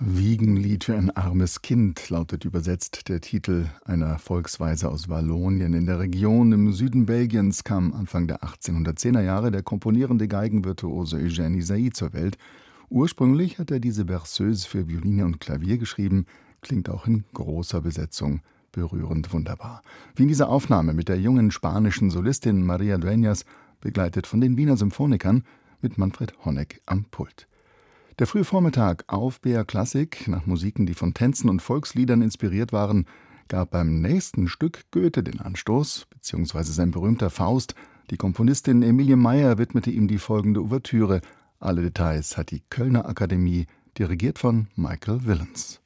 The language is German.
Wiegenlied für ein armes Kind lautet übersetzt der Titel einer Volksweise aus Wallonien. In der Region im Süden Belgiens kam Anfang der 1810er Jahre der komponierende Geigenvirtuose Eugène Ysaÿe zur Welt. Ursprünglich hat er diese Berceuse für Violine und Klavier geschrieben, klingt auch in großer Besetzung berührend wunderbar. Wie in dieser Aufnahme mit der jungen spanischen Solistin María Dueñas, begleitet von den Wiener Symphonikern mit Manfred Honeck am Pult. Der frühe Vormittag auf BR Klassik, nach Musiken, die von Tänzen und Volksliedern inspiriert waren, gab beim nächsten Stück Goethe den Anstoß, beziehungsweise sein berühmter Faust. Die Komponistin Emilie Meyer widmete ihm die folgende Ouvertüre. Alle Details hat die Kölner Akademie, dirigiert von Michael Willens.